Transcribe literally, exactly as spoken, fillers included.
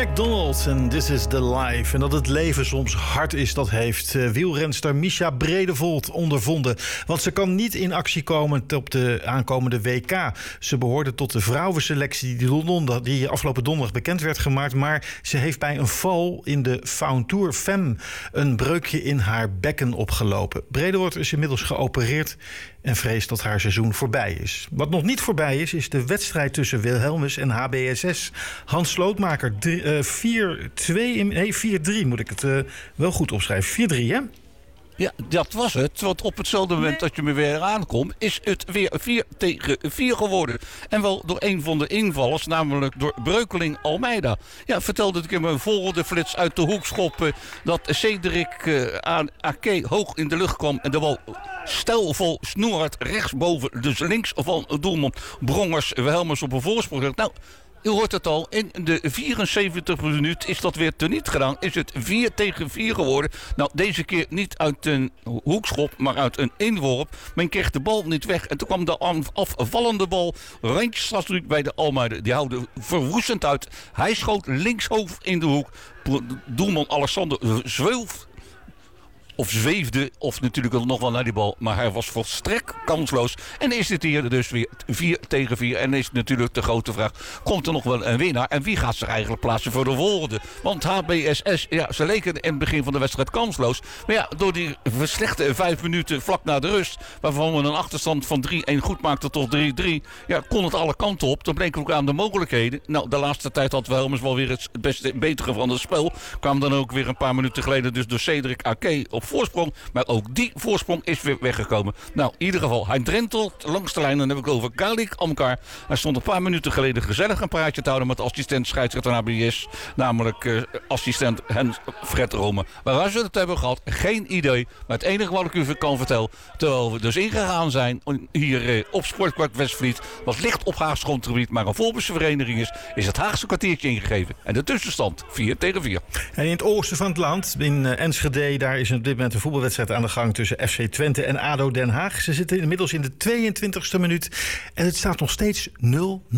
McDonald en This is the Life. En dat het leven soms hard is, dat heeft uh, wielrenster Mischa Bredevoort ondervonden. Want ze kan niet in actie komen op de aankomende W K. Ze behoorde tot de vrouwenselectie die, London, die afgelopen donderdag bekend werd gemaakt. Maar ze heeft bij een val in de Fauntour Femme een breukje in haar bekken opgelopen. Bredevoort is inmiddels geopereerd en vreest dat haar seizoen voorbij is. Wat nog niet voorbij is, is de wedstrijd tussen Wilhelmus en H B S S. Hans Slootmaker, uh, vier twee, nee, vier drie moet ik het uh, wel goed opschrijven. vier drie, hè? Ja, dat was het. Want op hetzelfde moment dat je me weer aankomt, is het weer vier tegen vier geworden. En wel door een van de invallers, namelijk door Breukeling Almeida. Ja, vertelde ik in mijn volgende flits uit de hoek schoppen dat Cedric uh, Ake hoog in de lucht kwam en de bal stijlvol snoerhard rechtsboven, dus links van doelman Brongers Wilhelmus op een voorsprong. Nou, u hoort het al, in de vierenzeventigste minuut is dat weer teniet gedaan. Is het vier tegen vier geworden. Nou, deze keer niet uit een hoekschop, maar uit een inworp. Men kreeg de bal niet weg. En toen kwam de afvallende bal randjes bij de Almeida. Die houden verwoestend uit. Hij schoot linkshoofd in de hoek. Doelman Alexander zweeft. Of zweefde, of natuurlijk nog wel naar die bal. Maar hij was volstrekt kansloos. En is dit hier dus weer vier tegen vier. En is natuurlijk de grote vraag, komt er nog wel een winnaar? En wie gaat zich eigenlijk plaatsen voor de volgende? Want H B S S, ja, ze leken in het begin van de wedstrijd kansloos. Maar ja, door die verslechte vijf minuten vlak na de rust, waarvan we een achterstand van drie een goed maakten tot drie drie. Ja, kon het alle kanten op. Dan bleek ook aan de mogelijkheden. Nou, de laatste tijd had Wilhelmus wel weer het beste, betere van het spel. Kwam dan ook weer een paar minuten geleden dus door Cedric Ake op voorsprong, maar ook die voorsprong is weer weggekomen. Nou, in ieder geval, hij drentelt langs de lijn. Dan heb ik over Galik Amkar. Hij stond een paar minuten geleden gezellig een praatje te houden met assistent scheidsrechter H B S, namelijk uh, assistent Hans Fred Rome. Maar waar ze het hebben gehad, geen idee. Maar het enige wat ik u kan vertellen, terwijl we dus ingegaan zijn hier uh, op Sportpark Westvliet, was licht op Haags grondgebied, maar een Voorburgse vereniging is, is het Haagse kwartiertje ingegeven. En de tussenstand vier tegen vier. En in het oosten van het land, in uh, Enschede, daar is op dit moment een voetbalwedstrijd aan de gang tussen F C Twente en ADO Den Haag. Ze zitten inmiddels in de tweeëntwintigste minuut en het staat nog steeds nul nul.